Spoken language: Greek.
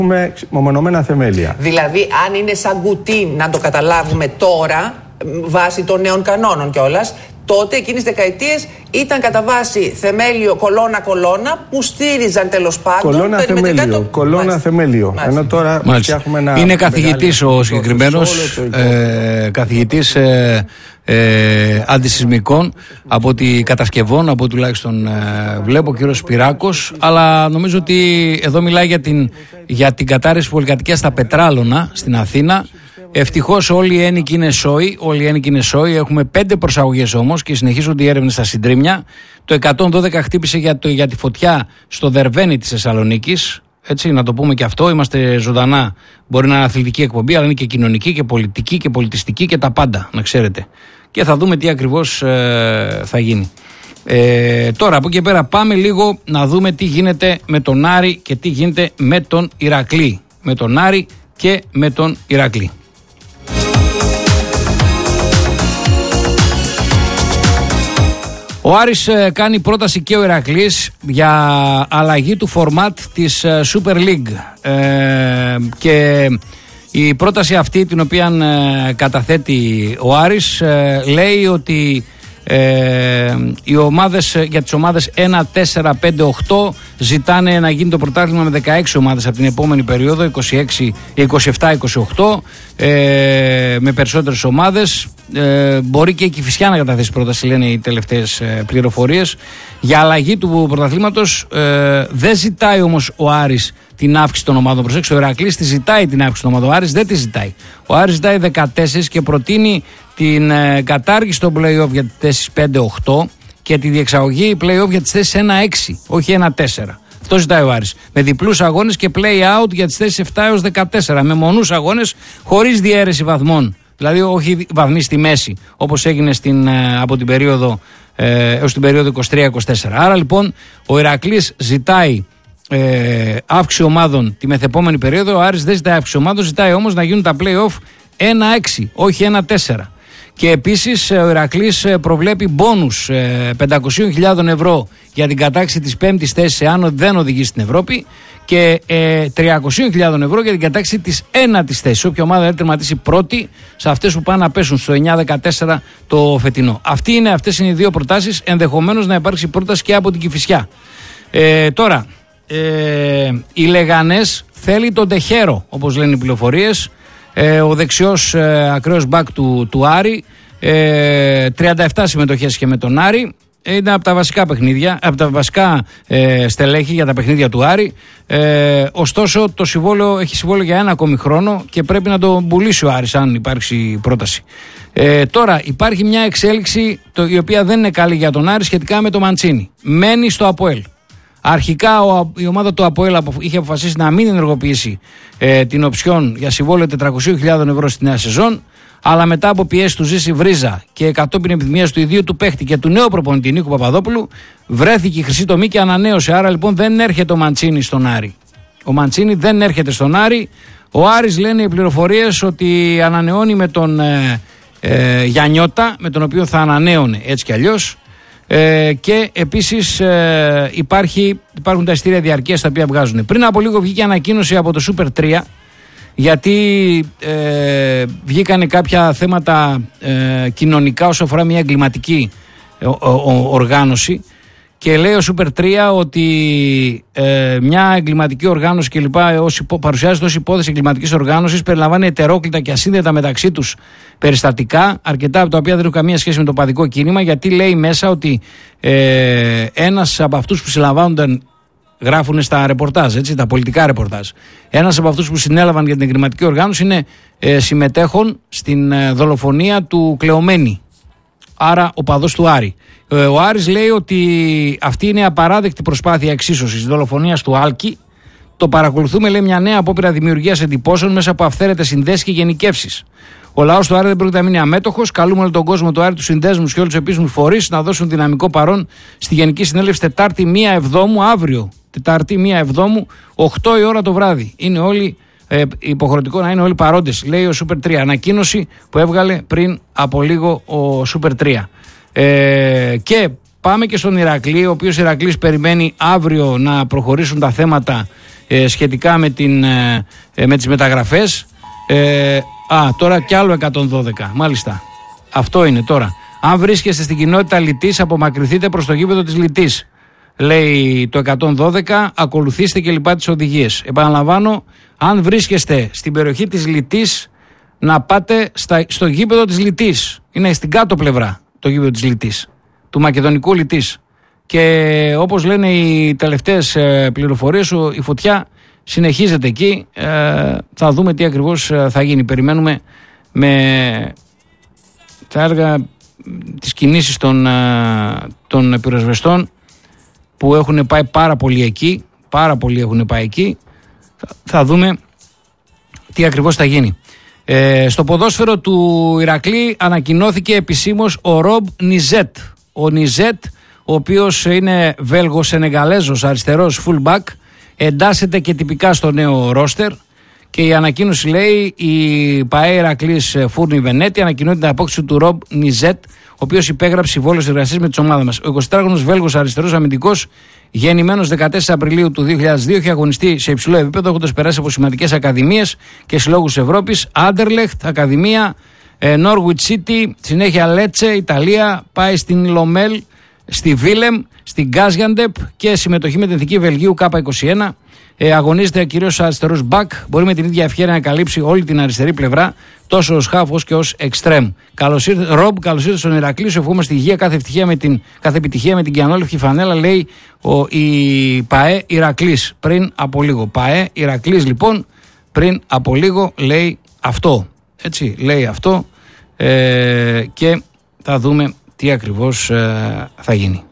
έχουμε μεμονωμένα θεμέλια. Δηλαδή, αν είναι σαν κουτί, να το καταλάβουμε τώρα, βάσει των νέων κανόνων κιόλας, τότε εκείνες τις δεκαετίες ήταν κατά βάση θεμέλιο κολόνα-κολόνα που στήριζαν τέλος πάντων. Κολόνα-θεμέλιο. Ενώ τώρα φτιάχνουμε ένα. Είναι καθηγητής ο συγκεκριμένος, καθηγητής αντισυσμικών από ό,τι κατασκευών, από ό,τι τουλάχιστον βλέπω, ο κύριος Σπυράκος. Αλλά νομίζω ότι εδώ μιλάει για την κατάρρευση πολυκατοικίας στα Πετράλωνα στην Αθήνα. Ευτυχώς όλοι οι ένοικοι είναι σόοι. Έχουμε 5 προσαγωγές όμως και συνεχίζονται οι έρευνες στα συντρίμμια. Το 112 χτύπησε για τη φωτιά στο Δερβένι της Θεσσαλονίκης. Έτσι, να το πούμε και αυτό. Είμαστε ζωντανά. Μπορεί να είναι αθλητική εκπομπή, αλλά είναι και κοινωνική και πολιτική και πολιτιστική και τα πάντα, να ξέρετε. Και θα δούμε τι ακριβώς θα γίνει. Τώρα από εκεί πέρα πάμε λίγο να δούμε τι γίνεται με τον Άρη και τι γίνεται με τον Ηρακλή. Με τον Άρη και με τον Ηρακλή. Ο Άρης κάνει πρόταση και ο Ηρακλής για αλλαγή του φορμάτ της Super League και η πρόταση αυτή την οποία καταθέτει ο Άρης λέει ότι οι ομάδες, για τις ομάδες 1, 4, 5, 8 ζητάνε να γίνει το πρωτάθλημα με 16 ομάδες από την επόμενη περίοδο 27-28 με περισσότερες ομάδες. Μπορεί και η Κηφισιά να καταθέσει πρόταση, λένε οι τελευταίες πληροφορίες, για αλλαγή του πρωταθλήματος. Δεν ζητάει όμως ο Άρης την αύξηση των ομάδων. Προσέξτε, ο Ηρακλής τη ζητάει την αύξηση των ομάδων. Ο Άρης δεν τη ζητάει. Ο Άρης ζητάει 14 και προτείνει την κατάργηση των play-off για τις θέσεις 5-8 και τη διεξαγωγή play-off για τις θέσεις 1-6, όχι 1-4. Αυτό ζητάει ο Άρης. Με διπλούς αγώνες και play-out για τις θέσεις 7 έως 14. Με μονούς αγώνες χωρίς διαίρεση βαθμών. Δηλαδή, όχι βαθμοί στη μέση, όπως έγινε από την περίοδο έως την περίοδο 23-24. Άρα λοιπόν, ο Ηρακλής ζητάει αύξηση ομάδων τη μεθεπόμενη περίοδο. Ο Άρης δεν ζητάει αύξηση ομάδων, ζητάει όμως να γίνουν τα play-off 1-6, όχι 1-4. Και επίσης ο Ηρακλής προβλέπει μπόνους 500.000 ευρώ για την κατάξη της 5ης θέσης εάν δεν οδηγεί στην Ευρώπη και 300.000 ευρώ για την κατάξη της 1ης θέσης. Όποια ομάδα δεν τερματίσει πρώτη σε αυτές που πάνε να πέσουν στο 9-14 το φετινό. Αυτές είναι οι δύο προτάσεις. Ενδεχομένως να υπάρξει πρόταση και από την Κηφισιά. Τώρα, οι Λεγανές θέλει τον Τεχέρο, όπως λένε οι πληροφορίες. Ο δεξιός ακραίος μπακ του Άρη, 37 συμμετοχές και με τον Άρη. Είναι από τα βασικά παιχνίδια, από τα βασικά στελέχη για τα παιχνίδια του Άρη. Ωστόσο το συμβόλαιο έχει συμβόλαιο για ένα ακόμη χρόνο και πρέπει να το πουλήσει ο Άρης αν υπάρξει πρόταση. Τώρα υπάρχει μια εξέλιξη η οποία δεν είναι καλή για τον Άρη σχετικά με το Μαντσίνι. Μένει στο ΑΠΟΕΛ. Αρχικά η ομάδα του ΑΠΟΕΛ είχε αποφασίσει να μην ενεργοποιήσει την οψιόν για συμβόλαιο 400.000 ευρώ στη νέα σεζόν, αλλά μετά από πιέσεις του Ζήση Βρίζα και κατόπιν επιθυμίας του ιδίου του παίχτη και του νέου προπονητή Νίκου Παπαδόπουλου, βρέθηκε η χρυσή τομή και ανανέωσε. Άρα λοιπόν δεν έρχεται ο Μαντσίνι στον Άρη. Ο Μαντσίνι δεν έρχεται στον Άρη. Ο Άρης, λένε οι πληροφορίες, ότι ανανεώνει με τον Γιαννιώτα, με τον οποίο θα ανανέωνε έτσι κι αλλιώς. Και επίσης υπάρχουν τα εισιτήρια διαρκείας τα οποία βγάζουν. Πριν από λίγο βγήκε ανακοίνωση από το Super 3, γιατί βγήκανε κάποια θέματα κοινωνικά όσο αφορά μια εγκληματική οργάνωση και λέει ο Super 3 ότι μια εγκληματική οργάνωση κλπ. Παρουσιάζεται ως υπόθεση εγκληματικής οργάνωσης, περιλαμβάνει ετερόκλητα και ασύνδετα μεταξύ τους περιστατικά, αρκετά από τα οποία δεν έχουν καμία σχέση με το παδικό κίνημα, γιατί λέει μέσα ότι ένας από αυτούς που συλλαμβάνονταν, γράφουν στα ρεπορτάζ, έτσι, τα πολιτικά ρεπορτάζ, ένας από αυτούς που συνέλαβαν για την εγκληματική οργάνωση είναι συμμετέχον στην δολοφονία του Κλεωμένη, άρα ο παδός του Άρη. Ο Άρης λέει ότι αυτή είναι απαράδεκτη προσπάθεια εξίσωσης δολοφονίας του Άλκη. Το παρακολουθούμε, λέει, μια νέα απόπειρα δημιουργίας εντυπώσεων μέσα από αυθαίρετες συνδέσεις και γενικεύσεις. Ο λαός του Άρη δεν πρόκειται να μείνει αμέτωχος. Καλούμε όλο τον κόσμο του Άρη, τους συνδέσμους και όλους τους επίσημους φορείς να δώσουν δυναμικό παρόν στη Γενική Συνέλευση Τετάρτη 1 Εβδόμου, αύριο. Τετάρτη 1 Εβδόμου, 8 η ώρα το βράδυ. Είναι όλοι υποχρεωτικό να είναι όλοι παρόντες, λέει ο Super 3. Ανακοίνωση που έβγαλε πριν από λίγο ο Super 3. Και πάμε και στον Ηρακλή, ο οποίος Ηρακλής περιμένει αύριο να προχωρήσουν τα θέματα σχετικά με τις μεταγραφές. Τώρα κι άλλο 112. Μάλιστα. Αυτό είναι τώρα. Αν βρίσκεστε στην κοινότητα Λυτής, απομακρυνθείτε προς το γήπεδο της Λυτής. Λέει το 112, ακολουθήστε και λοιπά τις οδηγίες. Επαναλαμβάνω, αν βρίσκεστε στην περιοχή της Λυτής, να πάτε στο γήπεδο της Λυτής. Είναι στην κάτω πλευρά το γήπεδο της Λυτής, του μακεδονικού Λυτής. Και όπως λένε οι τελευταίες πληροφορίες, η φωτιά συνεχίζεται εκεί. Θα δούμε τι ακριβώς θα γίνει. Περιμένουμε με τα έργα, τις κινήσεις των πυροσβεστών που έχουν πάει πάρα πολύ εκεί. Πάρα πολλοί έχουν πάει εκεί. Θα δούμε τι ακριβώς θα γίνει. Στο ποδόσφαιρο του Ηρακλή ανακοινώθηκε επισήμως ο Ρομπ Νιζέτ. Ο Νιζέτ, ο οποίος είναι Βέλγος-Σενεγαλέζος αριστερός fullback, εντάσσεται και τυπικά στο νέο ρόστερ. Και η ανακοίνωση λέει: η ΠΑΕ Ηρακλής Φούρνη Βενέτη ανακοινώνει την απόκτηση του Ρομπ Νιζέτ, ο οποίος υπέγραψε συμβόλαιο συνεργασίας με τη ομάδα μας. Ο 24χρονος Βέλγος αριστερός αμυντικός, γεννημένος 14 Απριλίου του 2002, έχει αγωνιστεί σε υψηλό επίπεδο, έχοντας περάσει από σημαντικές ακαδημίες και συλλόγους Ευρώπης. Άντερλεχτ, Ακαδημία, Norwich City, συνέχεια Λέτσε, Ιταλία, πάει στην Λομέλ, στη Βίλεμ, στην Γκάζιαντεπ και συμμετοχή με την Εθνική Βελγίου K21. Αγωνίζεται κυρίως αριστερός μπακ. Μπορεί με την ίδια ευκαιρία να καλύψει όλη την αριστερή πλευρά, τόσο ως χαφ όσο και ως εξτρέμ. Καλώς ήρθε, Ρομπ, καλώς ήρθε στον Ηρακλή. Σου ευχόμαστε υγεία, κάθε επιτυχία με την κιανόλευκη φανέλα, λέει η ΠΑΕ Ηρακλής πριν από λίγο. ΠΑΕ Ηρακλής, λοιπόν, πριν από λίγο λέει αυτό. Έτσι, λέει αυτό και θα δούμε τι ακριβώς θα γίνει.